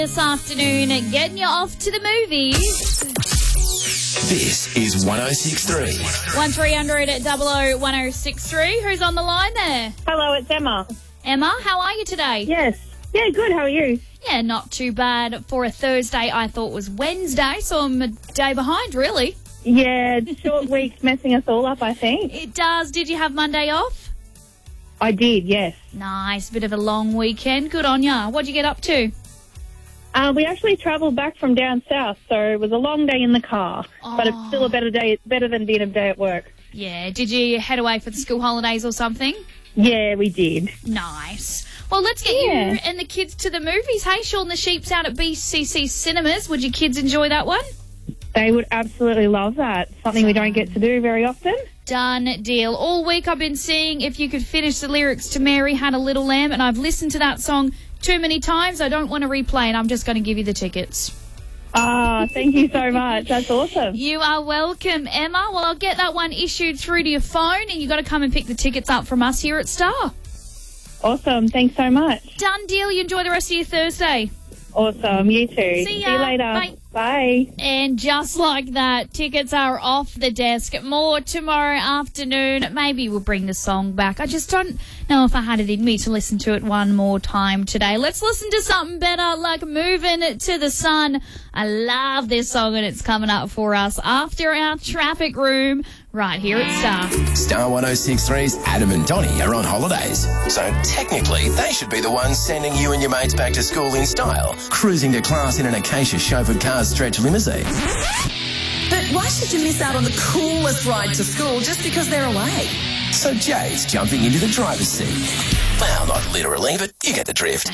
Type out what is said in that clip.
This afternoon, getting you off to the movies. This is 106.3. 1300 001063. Who's on the line there? Hello, it's Emma. Emma, how are you today? Yes. Yeah, good. How are you? Yeah, not too bad for a Thursday. I thought was Wednesday, so I'm a day behind, really. Yeah, short week's messing us all up, I think. It does. Did you have Monday off? I did, yes. Nice. Bit of a long weekend. Good on ya. What'd you get up to? We actually travelled back from down south, so it was a long day in the car. But it's still a better than being a day at work. Yeah. Did you head away for the school holidays or something? Yeah, we did. Nice. Well, let's get you and the kids to the movies. Hey, Shaun the Sheep's out at BCC Cinemas. Would your kids enjoy that one? They would absolutely love that. Something we don't get to do very often. Done deal. All week I've been seeing if you could finish the lyrics to Mary Had a Little Lamb, and I've listened to that song too many times. I don't want to replay it. I'm just going to give you the tickets. Thank you so much. That's awesome. You are welcome, Emma. Well, I'll get that one issued through to your phone, and you got to come and pick the tickets up from us here at Star. Awesome. Thanks so much. Done deal. You enjoy the rest of your Thursday. Awesome. You too. See ya. See you later. Bye. Bye. And just like that, tickets are off the desk. More tomorrow afternoon. Maybe we'll bring the song back. I just don't know if I had it in me to listen to it one more time today. Let's listen to something better, like Moving to the Sun. I love this song, and it's coming up for us after our traffic room right here at Star. Star 106.3's Adam and Donnie are on holidays. So technically, they should be the ones sending you and your mates back to school in style, cruising to class in an Acacia chauffeured cars stretch limousine. But why should you miss out on the coolest ride to school just because they're away? So Jade's jumping into the driver's seat. Well, not literally, but you get the drift.